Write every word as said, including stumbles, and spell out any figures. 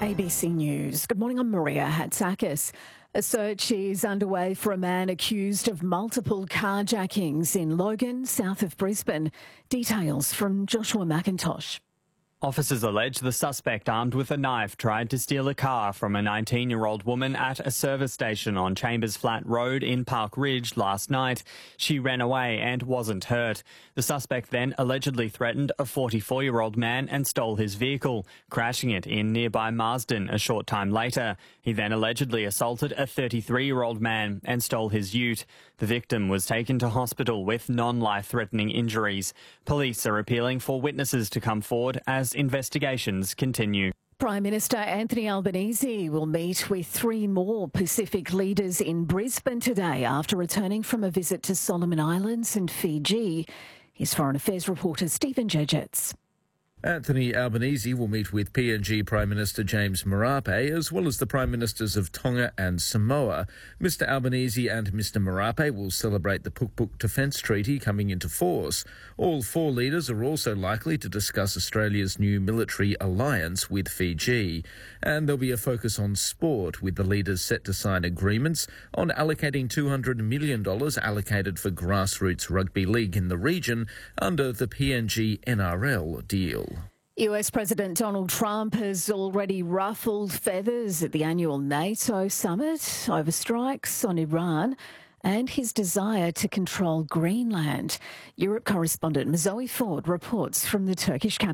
A B C News. Good morning, I'm Maria Hatzakis. A search is underway for a man accused of multiple carjackings in Logan, south of Brisbane. Details from Joshua McIntosh. Officers allege the suspect, armed with a knife, tried to steal a car from a nineteen-year-old woman at a service station on Chambers Flat Road in Park Ridge last night. She ran away and wasn't hurt. The suspect then allegedly threatened a forty-four-year-old man and stole his vehicle, crashing it in nearby Marsden a short time later. He then allegedly assaulted a thirty-three-year-old man and stole his ute. The victim was taken to hospital with non-life-threatening injuries. Police are appealing for witnesses to come forward as investigations continue. Prime Minister Anthony Albanese will meet with three more Pacific leaders in Brisbane today after returning from a visit to Solomon Islands and Fiji. Here's Foreign Affairs reporter Stephen Jejets. Anthony Albanese will meet with P N G Prime Minister James Marape, as well as the Prime Ministers of Tonga and Samoa. Mister Albanese and Mister Marape will celebrate the Puk-Puk Defence Treaty coming into force. All four leaders are also likely to discuss Australia's new military alliance with Fiji. And there'll be a focus on sport, with the leaders set to sign agreements on allocating two hundred million dollars allocated for grassroots rugby league in the region under the P N G N R L deal. U S President Donald Trump has already ruffled feathers at the annual NATO summit over strikes on Iran and his desire to control Greenland. Europe correspondent Zoe Ford reports from the Turkish capital.